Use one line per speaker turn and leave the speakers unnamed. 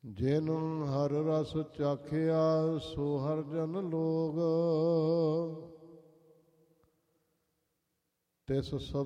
ਜਿਨ ਹਰ ਰਸ ਚਾਖਿਆ ਸੋ ਹਰ ਜਨ ਲੋਗ। ਤਿਸ